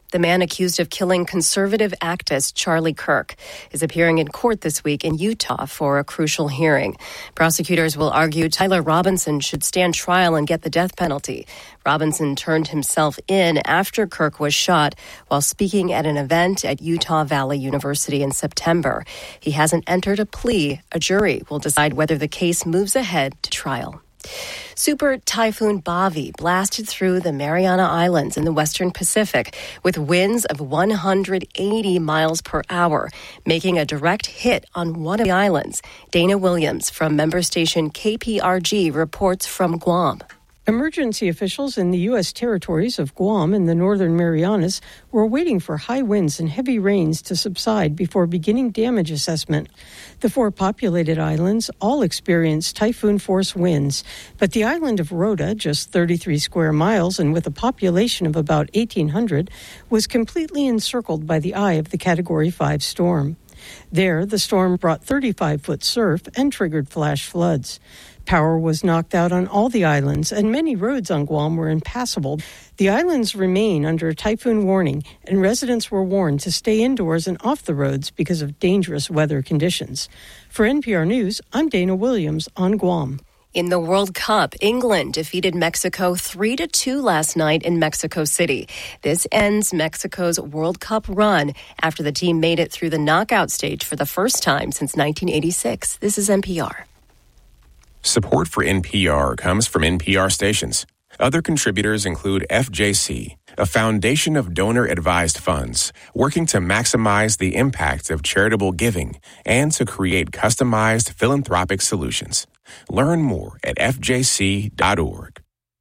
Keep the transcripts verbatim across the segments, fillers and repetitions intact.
The man accused of killing conservative activist Charlie Kirk is appearing in court this week in Utah for a crucial hearing. Prosecutors will argue Tyler Robinson should stand trial and get the death penalty. Robinson turned himself in after Kirk was shot while speaking at an event at Utah Valley University in September. He hasn't entered a plea. A jury will decide whether the case moves ahead to trial. Super Typhoon Bavi blasted through the Mariana Islands in the western Pacific with winds of one hundred eighty miles per hour, making a direct hit on one of the islands. Dana Williams from member station K P R G reports from Guam. Emergency officials in the U S territories of Guam and the Northern Marianas were waiting for high winds and heavy rains to subside before beginning damage assessment. The four populated islands all experienced typhoon-force winds, but the island of Rota, just thirty-three square miles and with a population of about eighteen hundred, was completely encircled by the eye of the Category five storm. There, the storm brought thirty-five foot surf and triggered flash floods. Power was knocked out on all the islands, and many roads on Guam were impassable. The islands remain under typhoon warning, and residents were warned to stay indoors and off the roads because of dangerous weather conditions. For N P R News, I'm Dana Williams on Guam. In the World Cup, England defeated Mexico three to two last night in Mexico City. This ends Mexico's World Cup run after the team made it through the knockout stage for the first time since nineteen eighty-six. This is N P R. Support for N P R comes from N P R stations. Other contributors include F J C, a foundation of donor-advised funds working to maximize the impact of charitable giving and to create customized philanthropic solutions. Learn more at f j c dot org.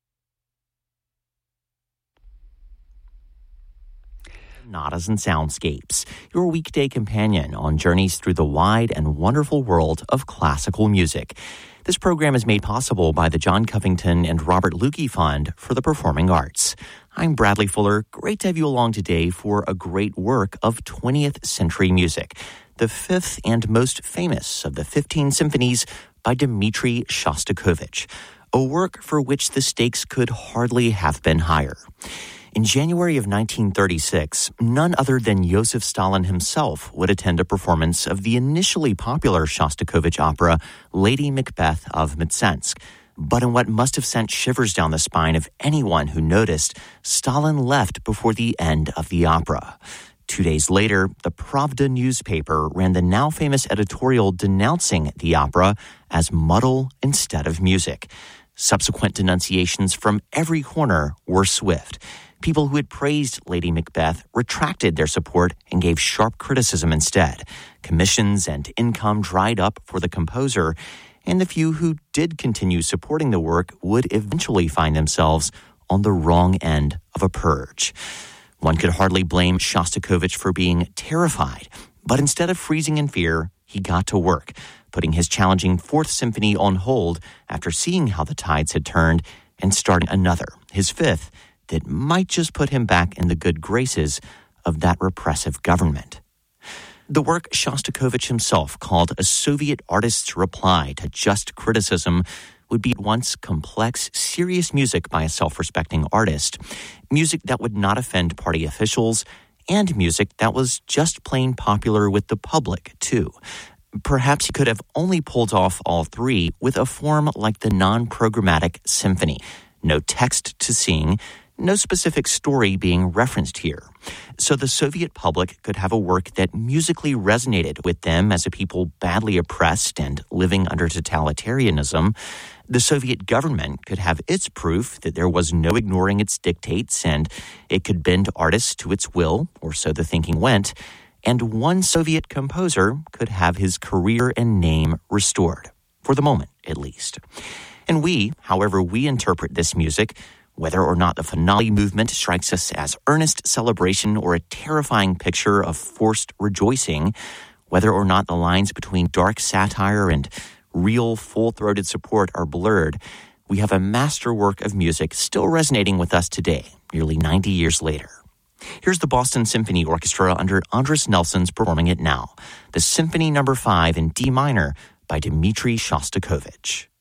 Sonatas and Soundscapes, your weekday companion on journeys through the wide and wonderful world of classical music. This program is made possible by the John Covington and Robert Lukey Fund for the Performing Arts. I'm Bradley Fuller. Great to have you along today for a great work of twentieth century music, the fifth and most famous of the fifteen symphonies by Dmitri Shostakovich, a work for which the stakes could hardly have been higher. In January of nineteen thirty-six, none other than Joseph Stalin himself would attend a performance of the initially popular Shostakovich opera, Lady Macbeth of Mtsensk. But in what must have sent shivers down the spine of anyone who noticed, Stalin left before the end of the opera. Two days later, the Pravda newspaper ran the now famous editorial denouncing the opera as muddle instead of music. Subsequent denunciations from every corner were swift. People who had praised Lady Macbeth retracted their support and gave sharp criticism instead. Commissions and income dried up for the composer, and the few who did continue supporting the work would eventually find themselves on the wrong end of a purge. One could hardly blame Shostakovich for being terrified, but instead of freezing in fear, he got to work, putting his challenging Fourth Symphony on hold after seeing how the tides had turned and starting another, his fifth, that might just put him back in the good graces of that repressive government. The work Shostakovich himself called a Soviet artist's reply to just criticism would be at once complex, serious music by a self-respecting artist, music that would not offend party officials, and music that was just plain popular with the public, too. Perhaps he could have only pulled off all three with a form like the non-programmatic symphony. No text to sing, no specific story being referenced here. So the Soviet public could have a work that musically resonated with them as a people badly oppressed and living under totalitarianism. The Soviet government could have its proof that there was no ignoring its dictates and it could bend artists to its will, or so the thinking went. And one Soviet composer could have his career and name restored, for the moment at least. And we, however we interpret this music, whether or not the finale movement strikes us as earnest celebration or a terrifying picture of forced rejoicing, whether or not the lines between dark satire and real full-throated support are blurred, we have a masterwork of music still resonating with us today, nearly ninety years later. Here's the Boston Symphony Orchestra under Andris Nelsons performing it now, the Symphony Number five in D minor by Dmitri Shostakovich.